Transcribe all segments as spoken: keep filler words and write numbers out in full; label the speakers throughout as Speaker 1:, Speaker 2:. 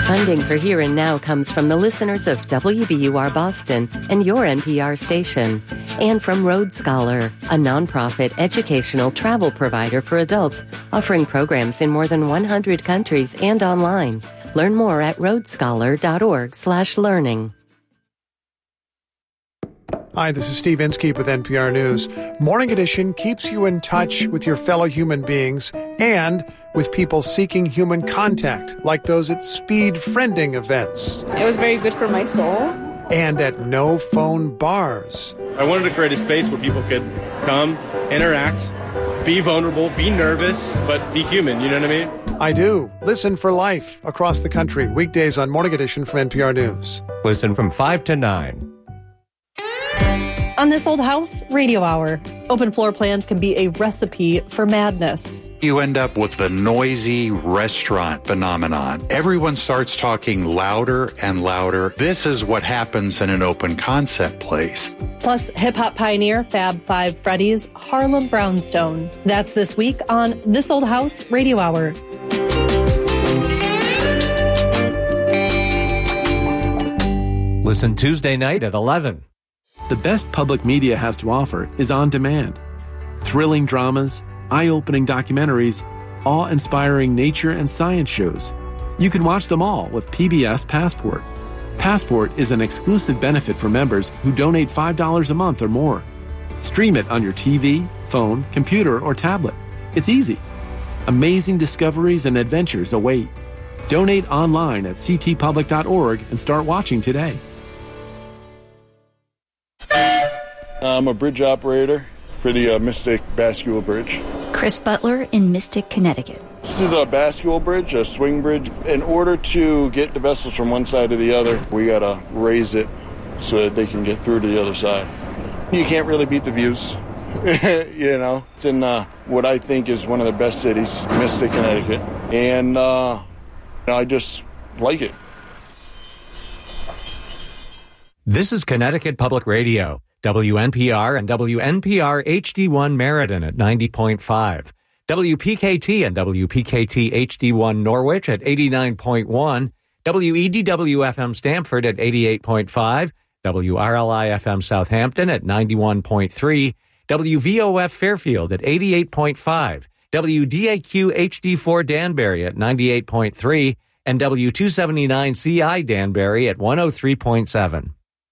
Speaker 1: Funding for Here and Now comes from the listeners of W B U R Boston and your N P R station, and from Road Scholar, a nonprofit educational travel provider for adults offering programs in more than one hundred countries and online. Learn more at roadscholar.org slash learning.
Speaker 2: Hi, this is Steve Inskeep with N P R News. Morning Edition keeps you in touch with your fellow human beings and with people seeking human contact, like those at speed friending events.
Speaker 3: It was very good for my soul.
Speaker 2: And at no-phone bars.
Speaker 4: I wanted to create a space where people could come, interact, be vulnerable, be nervous, but be human, you know what I mean?
Speaker 2: I do. Listen for Life across the country, weekdays on Morning Edition from N P R News.
Speaker 5: Listen from five to nine.
Speaker 6: On This Old House Radio Hour, open floor plans can be a recipe for madness.
Speaker 7: You end up with the noisy restaurant phenomenon. Everyone starts talking louder and louder. This is what happens in an open concept place.
Speaker 6: Plus, hip-hop pioneer Fab Five Freddy's Harlem Brownstone. That's this week on This Old House Radio Hour.
Speaker 5: Listen Tuesday night at eleven.
Speaker 8: The best public media has to offer is on demand. Thrilling dramas, eye-opening documentaries, awe-inspiring nature and science shows. You can watch them all with P B S Passport. Passport is an exclusive benefit for members who donate five dollars a month or more. Stream it on your T V, phone, computer, or tablet. It's easy. Amazing discoveries and adventures await. Donate online at c t public dot org and start watching today.
Speaker 9: I'm a bridge operator for the uh, Mystic Bascule Bridge.
Speaker 10: Chris Butler in Mystic, Connecticut.
Speaker 9: This is a bascule bridge, a swing bridge. In order to get the vessels from one side to the other, we got to raise it so that they can get through to the other side. You can't really beat the views. You know, it's in uh, what I think is one of the best cities, Mystic, Connecticut. And uh, I just like it.
Speaker 5: This is Connecticut Public Radio, W N P R and W N P R H D one Meriden at ninety point five, W P K T and W P K T H D one Norwich at eighty-nine point one, W E D W F M Stamford at eighty-eight point five, W R L I F M Southampton at ninety-one point three, W V O F Fairfield at eighty-eight point five, W D A Q H D four Danbury at ninety-eight point three, and W two seventy-nine C I Danbury at one oh three point seven.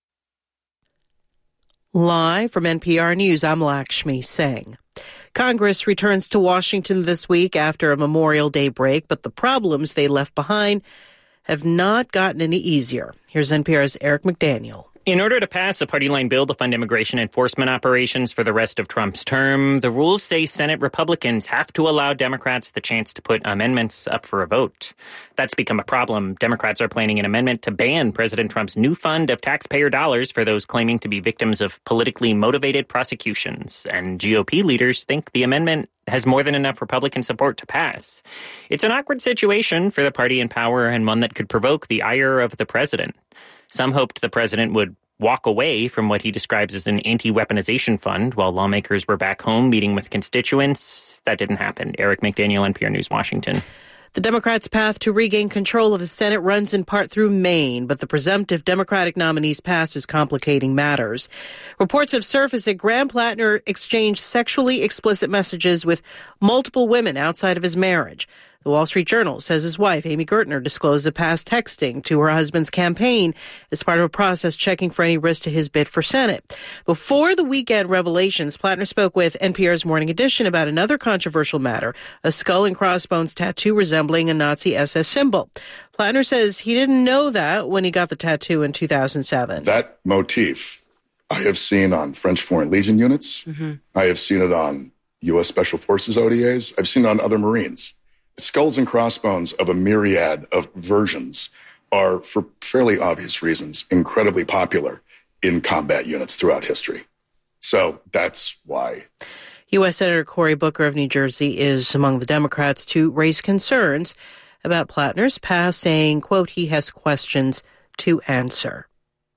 Speaker 11: Live from N P R News, I'm Lakshmi Singh. Congress returns to Washington this week after a Memorial Day break, but the problems they left behind have not gotten any easier. Here's N P R's Eric McDaniel.
Speaker 12: In order to pass a party-line bill to fund immigration enforcement operations for the rest of Trump's term, the rules say Senate Republicans have to allow Democrats the chance to put amendments up for a vote. That's become a problem. Democrats are planning an amendment to ban President Trump's new fund of taxpayer dollars for those claiming to be victims of politically motivated prosecutions. And G O P leaders think the amendment has more than enough Republican support to pass. It's an awkward situation for the party in power and one that could provoke the ire of the president. Some hoped the president would walk away from what he describes as an anti-weaponization fund while lawmakers were back home meeting with constituents. That didn't happen. Eric McDaniel, N P R News, Washington.
Speaker 11: The Democrats' path to regain control of the Senate runs in part through Maine, but the presumptive Democratic nominee's past is complicating matters. Reports have surfaced that Graham Plattner exchanged sexually explicit messages with multiple women outside of his marriage. The Wall Street Journal says his wife, Amy Gertner, disclosed the past texting to her husband's campaign as part of a process checking for any risk to his bid for Senate. Before the weekend revelations, Plattner spoke with N P R's Morning Edition about another controversial matter, a skull and crossbones tattoo resembling a Nazi S S symbol. Plattner says he didn't know that when he got the tattoo in two thousand seven.
Speaker 13: That motif I have seen on French Foreign Legion units. Mm-hmm. I have seen it on U S Special Forces O D As. I've seen it on other Marines. Skulls and crossbones of a myriad of versions are, for fairly obvious reasons, incredibly popular in combat units throughout history. So that's why.
Speaker 11: U S Senator Cory Booker of New Jersey is among the Democrats to raise concerns about Plattner's past, saying, quote, he has questions to answer.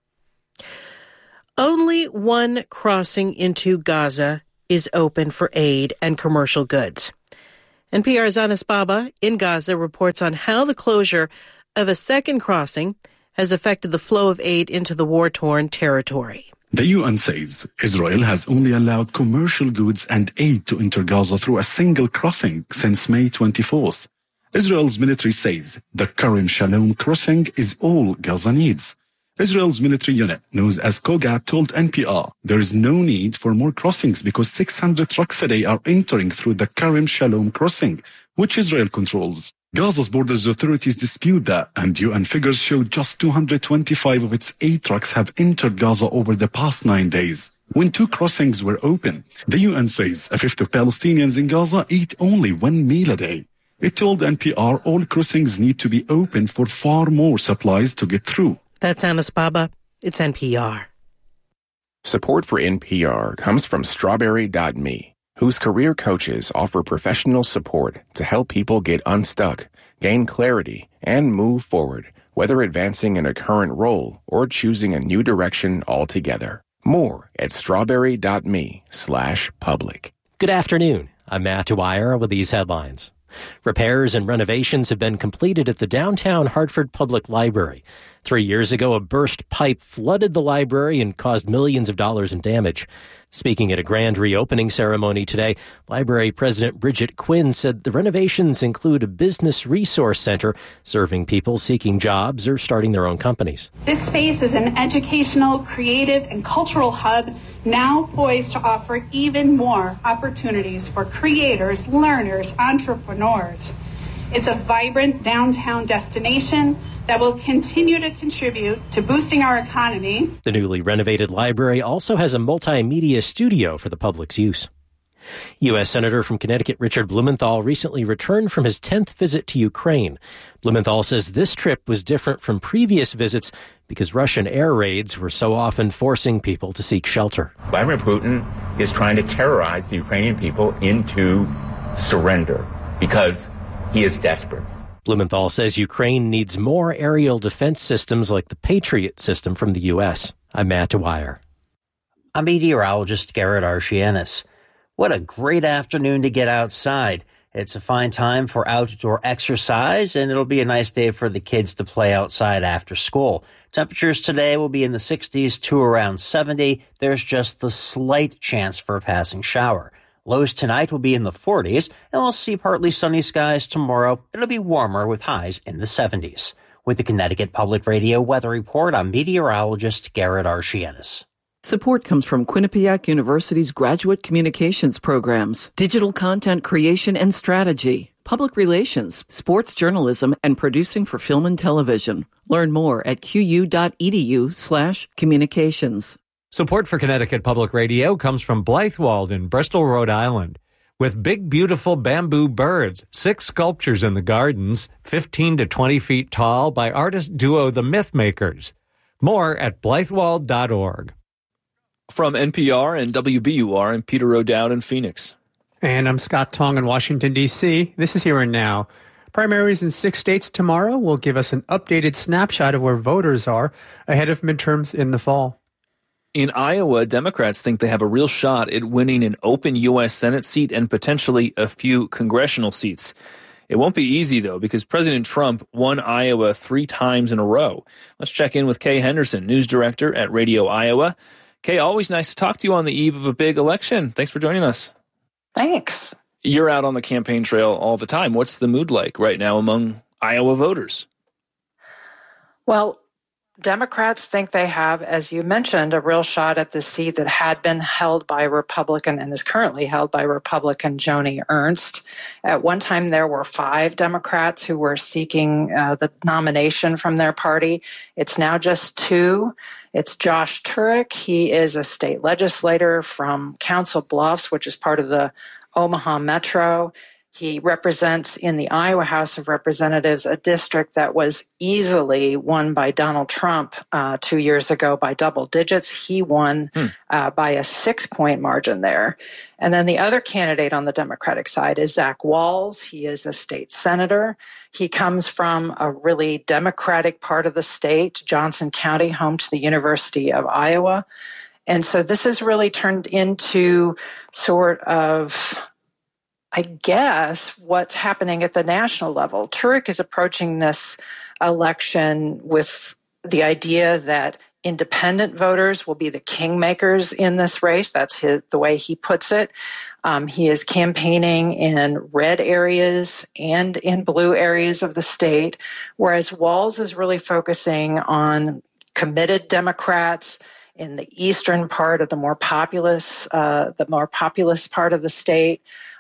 Speaker 11: Only one crossing into Gaza is open for aid and commercial goods. N P R's Anas Baba in Gaza reports on how the closure of a second crossing has affected the flow of aid into the war-torn territory.
Speaker 3: The U N says Israel has only allowed commercial goods and aid to enter Gaza through a single crossing since May twenty-fourth. Israel's military says the Karim Shalom crossing is all Gaza needs. Israel's military unit, known as Kogat, told N P R there is no need for more crossings because six hundred trucks a day are entering through the Karim Shalom crossing, which Israel controls. Gaza's borders authorities dispute that, and U N figures show just two hundred twenty-five of its aid trucks have entered Gaza over the past nine days. When two crossings were open, the U N says a fifth of Palestinians in Gaza eat only one meal a day. It told N P R all crossings need to be open for far more supplies to get through.
Speaker 11: That's Anas Baba. It's N P R.
Speaker 14: Support for N P R comes from Strawberry dot me, whose career coaches offer professional support to help people get unstuck, gain clarity, and move forward, whether advancing in a current role or choosing a new direction altogether. More at strawberry dot me slash public.
Speaker 15: Good afternoon. I'm Matt Dwyer with these headlines. Repairs and renovations have been completed at the downtown Hartford Public Library. Three years ago, a burst pipe flooded the library and caused millions of dollars in damage. Speaking at a grand reopening ceremony today, Library President Bridget Quinn said the renovations include a business resource center serving people seeking jobs or starting their own companies.
Speaker 16: This space is an educational, creative, and cultural hub now poised to offer even more opportunities for creators, learners, entrepreneurs. It's a vibrant downtown destination that will continue to contribute to boosting our economy.
Speaker 15: The newly renovated library also has a multimedia studio for the public's use. U S Senator from Connecticut Richard Blumenthal recently returned from his tenth visit to Ukraine. Blumenthal says this trip was different from previous visits because Russian air raids were so often forcing people to seek shelter.
Speaker 17: Vladimir Putin is trying to terrorize the Ukrainian people into surrender because he is desperate.
Speaker 15: Blumenthal says Ukraine needs more aerial defense systems like the Patriot system from the U S. I'm Matt Dwyer.
Speaker 18: I'm meteorologist Garrett Archianis. What a great afternoon to get outside. It's a fine time for outdoor exercise, and it'll be a nice day for the kids to play outside after school. Temperatures today will be in the sixties to around seventy. There's just the slight chance for a passing shower. Lows tonight will be in the forties, and we'll see partly sunny skies tomorrow. It'll be warmer with highs in the seventies. With the Connecticut Public Radio Weather Report, I'm meteorologist Garrett Archianis.
Speaker 19: Support comes from Quinnipiac University's Graduate Communications programs, Digital Content Creation and Strategy, Public Relations, Sports Journalism, and Producing for Film and Television. Learn more at qu.edu slash communications.
Speaker 5: Support for Connecticut Public Radio comes from Blythewald in Bristol, Rhode Island. With big, beautiful bamboo birds, six sculptures in the gardens, fifteen to twenty feet tall by artist duo The Mythmakers. More at blythewald dot org.
Speaker 20: From N P R and W B U R, I'm Peter O'Dowd in Phoenix.
Speaker 21: And I'm Scott Tong in Washington, D C This is Here and Now. Primaries in six states tomorrow will give us an updated snapshot of where voters are ahead of midterms in the fall.
Speaker 20: In Iowa, Democrats think they have a real shot at winning an open U S Senate seat and potentially a few congressional seats. It won't be easy, though, because President Trump won Iowa three times in a row. Let's check in with Kay Henderson, news director at Radio Iowa. Kay, always nice to talk to you on the eve of a big election. Thanks for joining us.
Speaker 22: Thanks.
Speaker 20: You're out on the campaign trail all the time. What's the mood like right now among Iowa voters?
Speaker 22: Well, Democrats think they have, as you mentioned, a real shot at the seat that had been held by Republican and is currently held by Republican Joni Ernst. At one time, there were five Democrats who were seeking uh, the nomination from their party. It's now just two. It's Josh Turek. He is a state legislator from Council Bluffs, which is part of the Omaha Metro. He represents in the Iowa House of Representatives a district that was easily won by Donald Trump uh, two years ago by double digits. He won hmm. uh, by a six-point margin there. And then the other candidate on the Democratic side is Zach Walz. He is a state senator. He comes from a really Democratic part of the state, Johnson County, home to the University of Iowa. And so this has really turned into sort of I guess, what's happening at the national level. Turek is approaching this election with the idea that independent voters will be the kingmakers in this race. That's his, the way he puts it. Um, he is campaigning in red areas and in blue areas of the state, whereas Walz is really focusing on committed Democrats in the eastern part of the more populous, uh, the more populous part of the state.